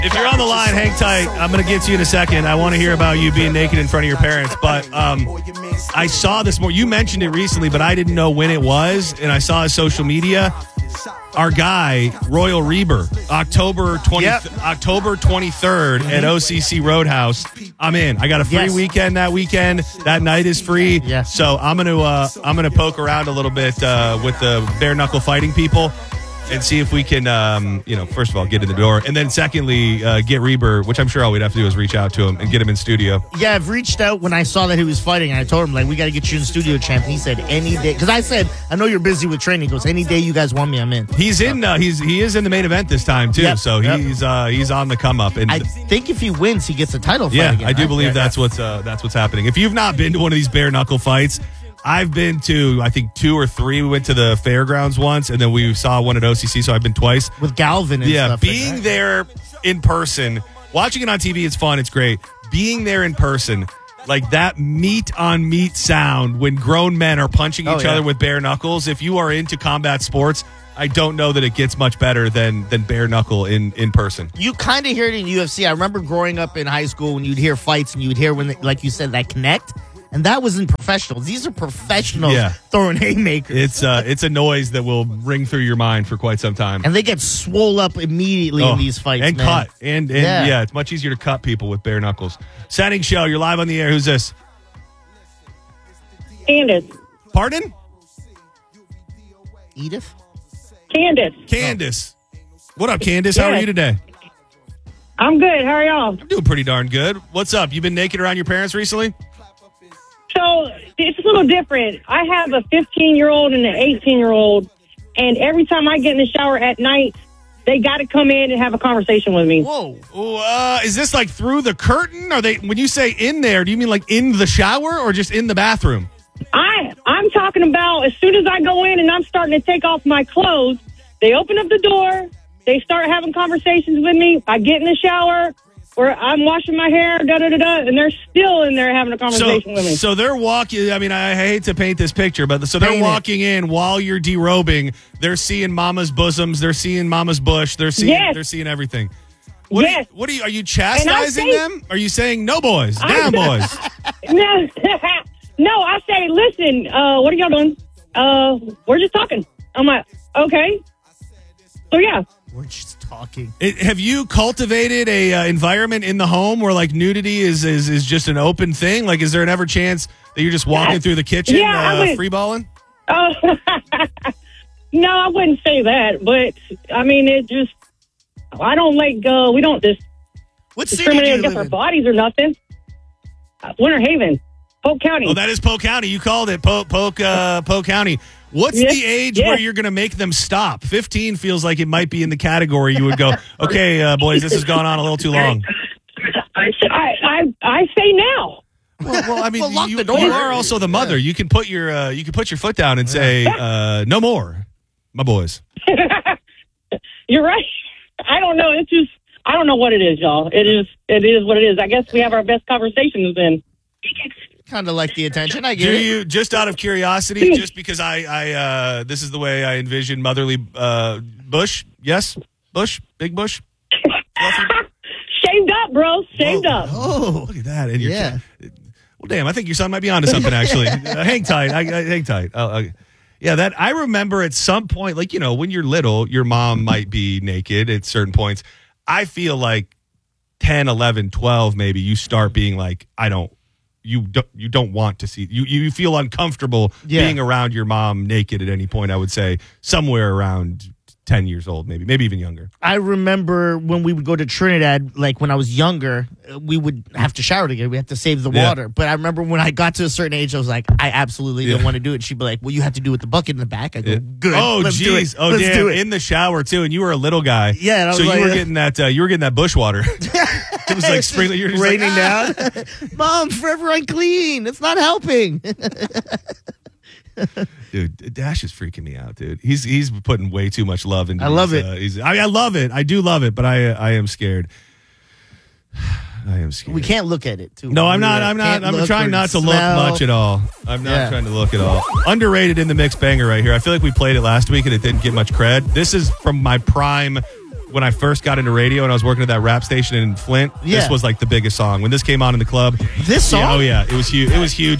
If you're on the line, hang tight. I'm going to get to you in a second. I want to hear about you being naked in front of your parents. But I saw this more. You mentioned it recently, but I didn't know when it was. And I saw his social media. Our guy, Royal Reber, October 23rd at OCC Roadhouse. I'm in. I got a free weekend that weekend. That night is free. Yes. So I'm gonna poke around a little bit with the bare knuckle fighting people and see if we can, first of all, get in the door. And then secondly, get Reber, which I'm sure all we'd have to do is reach out to him and get him in studio. Yeah, I've reached out when I saw that he was fighting. I told him, we got to get you in studio, champ. And he said, any day. Because I said, I know you're busy with training. He goes, any day you guys want me, I'm in. He's in. He is in the main event this time, too. Yep. So he's on the come up. And I think if he wins, he gets a title fight again. I do believe that's what's happening. If you've not been to one of these bare knuckle fights, I've been to, I think, 2 or 3. We went to the fairgrounds once, and then we saw one at OCC, so I've been twice. With Galvin and stuff. Being there in person, watching it on TV, it's fun, it's great. Being there in person, like that meat-on-meat sound when grown men are punching each other with bare knuckles, if you are into combat sports, I don't know that it gets much better than bare knuckle in person. You kind of hear it in UFC. I remember growing up in high school when you'd hear fights and you'd hear when, like you said, that connect. And that was in professionals. These are professionals throwing haymakers. It's a noise that will ring through your mind for quite some time. And they get swole up immediately in these fights, and man. Cut. And it's much easier to cut people with bare knuckles. Setting show, you're live on the air. Who's this? Candace. Pardon? Edith? Candace. What up, Candace? How are you today? I'm good. How are y'all? I'm doing pretty darn good. What's up? You been naked around your parents recently? So it's a little different. I have a 15-year-old and an 18-year-old, and every time I get in the shower at night, they got to come in and have a conversation with me. Whoa. Is this like through the curtain? Are they? When you say in there, do you mean like in the shower or just in the bathroom? I'm talking about as soon as I go in and I'm starting to take off my clothes, they open up the door, they start having conversations with me. I get in the shower, or I'm washing my hair, and they're still in there having a conversation with me. So they're walking, I mean, I hate to paint this picture, but they're walking in while you're derobing. They're seeing mama's bosoms. They're seeing mama's bush. They're seeing everything. Are you chastising them? Are you saying, no, boys, down, boys? No, I say, listen, what are y'all doing? We're just talking. I'm like, okay. So, yeah. We're just talking. Have you cultivated a environment in the home where like nudity is just an open thing? Like, is there an ever chance that you're just walking through the kitchen free balling? No, I wouldn't say that, but I mean, I don't we don't discriminate against our bodies or nothing. Winter Haven, Polk County. Oh, that is Polk County. You called it Polk County. What's the age where you're going to make them stop? 15 feels like it might be in the category you would go, okay, boys, this has gone on a little too long. I say now. Well, I mean, you are also the mother. You can put your foot down and say, no more, my boys. You're right. I don't know. I don't know what it is, y'all. It is what it is. I guess we have our best conversations then. Kind of like the attention. I get it. You, just out of curiosity, just because I this is the way I envision motherly Bush. Yes, Bush, big Bush. Shaved up, bro. Shaved up. Oh, look at that! And well, damn, I think your son might be onto something. Actually, hang tight. Hang tight. That I remember at some point, like when you're little, your mom might be naked at certain points. I feel like 10, 11, 12, maybe you start being like, You don't want to see you feel uncomfortable being around your mom naked at any point. I would say somewhere around 10 years old, maybe even younger. I remember when we would go to Trinidad, like when I was younger, we would have to shower together. We had to save the water. But I remember when I got to a certain age, I was like, I absolutely don't want to do it. She'd be like, well, you have to do it with the bucket in the back. I go, good. Oh, jeez. Oh, let's damn. do it. In the shower too, and you were a little guy. Yeah. And so you were getting that bush water. It was like sprinkling. You're just raining down. Mom, forever unclean. It's not helping. Dude, Dash is freaking me out, dude. He's putting way too much love into. I love it. I love it. I do love it, but I am scared. I am scared. We can't look at it too. No, I'm not. I'm trying not to look much at all. I'm not trying to look at all. Underrated in the mix banger right here. I feel like we played it last week and it didn't get much cred. This is from my prime when I first got into radio and I was working at that rap station in Flint, Yeah. this was like the biggest song. When this came on in the club. This song? Yeah, oh, yeah. It was huge. It was huge.